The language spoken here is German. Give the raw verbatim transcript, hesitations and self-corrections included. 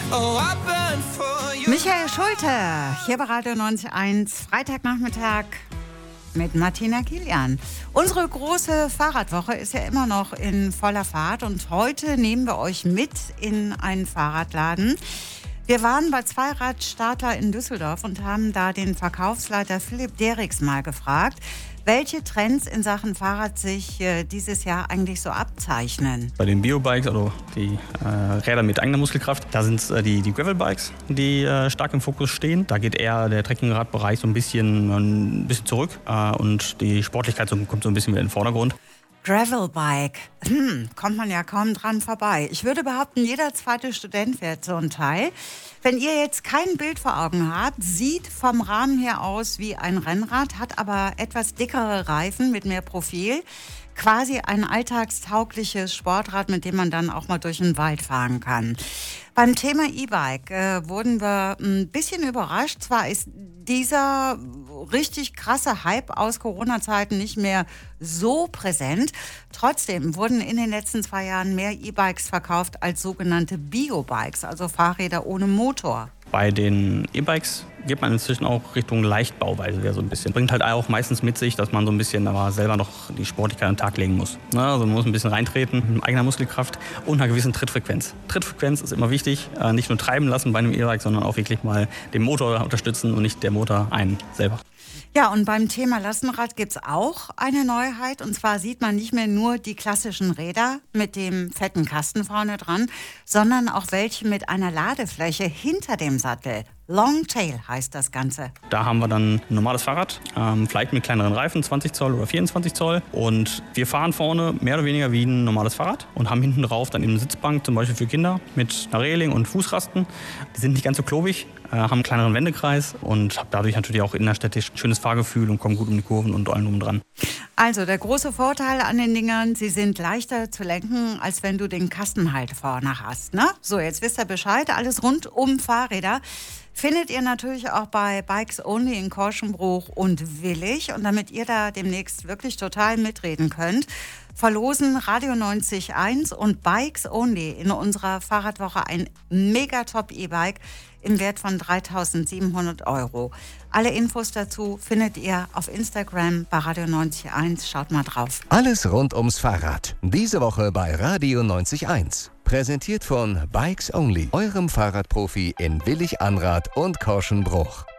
Oh, I burn for you. Michael Schulte, hier bei Radio neunzig Komma eins, Freitagnachmittag mit Martina Kilian. Unsere große Fahrradwoche ist ja immer noch in voller Fahrt und heute nehmen wir euch mit in einen Fahrradladen. Wir waren bei Zweiradstarter in Düsseldorf und haben da den Verkaufsleiter Philipp Derricks mal gefragt, welche Trends in Sachen Fahrrad sich äh, dieses Jahr eigentlich so abzeichnen. Bei den Biobikes, also die äh, Räder mit eigener Muskelkraft, da sind es äh, die, die Gravelbikes, die äh, stark im Fokus stehen. Da geht eher der Trekkingradbereich so ein bisschen, ein bisschen zurück äh, und die Sportlichkeit so, kommt so ein bisschen wieder in den Vordergrund. Gravelbike, hm, kommt man ja kaum dran vorbei. Ich würde behaupten, jeder zweite Student fährt so ein Teil. Wenn ihr jetzt kein Bild vor Augen habt, sieht vom Rahmen her aus wie ein Rennrad, hat aber etwas dickere Reifen mit mehr Profil. Quasi ein alltagstaugliches Sportrad, mit dem man dann auch mal durch den Wald fahren kann. Beim Thema E-Bike äh, wurden wir ein bisschen überrascht. Zwar ist dieser richtig krasse Hype aus Corona-Zeiten nicht mehr so präsent. Trotzdem wurden in den letzten zwei Jahren mehr E-Bikes verkauft als sogenannte Biobikes, also Fahrräder ohne Motor. Bei den E-Bikes geht man inzwischen auch Richtung Leichtbauweise wieder so ein bisschen. Bringt halt auch meistens mit sich, dass man so ein bisschen aber selber noch die Sportlichkeit an den Tag legen muss. Also man muss ein bisschen reintreten mit eigener Muskelkraft und einer gewissen Trittfrequenz. Trittfrequenz ist immer wichtig, nicht nur treiben lassen bei einem E-Bike, sondern auch wirklich mal den Motor unterstützen und nicht der Motor einen selber. Ja, und beim Thema Lastenrad gibt's auch eine Neuheit. Und zwar sieht man nicht mehr nur die klassischen Räder mit dem fetten Kasten vorne dran, sondern auch welche mit einer Ladefläche hinter dem Sattel. Longtail heißt das Ganze. Da haben wir dann ein normales Fahrrad, ähm, vielleicht mit kleineren Reifen, zwanzig Zoll oder vierundzwanzig Zoll. Und wir fahren vorne mehr oder weniger wie ein normales Fahrrad und haben hinten drauf dann eben eine Sitzbank, zum Beispiel für Kinder, mit einer Reling und Fußrasten. Die sind nicht ganz so klobig, äh, haben einen kleineren Wendekreis und haben dadurch natürlich auch innerstädtisch ein schönes Fahrgefühl und kommen gut um die Kurven und allem drum dran. Also der große Vorteil an den Dingern, sie sind leichter zu lenken, als wenn du den Kasten halt vorne hast. Ne? So, jetzt wisst ihr Bescheid, alles rund um Fahrräder findet ihr natürlich auch bei Bikes Only in Korschenbruch und Willich. Und damit ihr da demnächst wirklich total mitreden könnt, verlosen Radio neunzig Komma eins und Bikes Only in unserer Fahrradwoche ein Megatop-E-Bike im Wert von dreitausendsiebenhundert Euro. Alle Infos dazu findet ihr auf Instagram bei Radio neunzig Komma eins. Schaut mal drauf. Alles rund ums Fahrrad. Diese Woche bei Radio neunzig Komma eins. Präsentiert von Bikes Only, eurem Fahrradprofi in Willich-Anrath und Korschenbruch.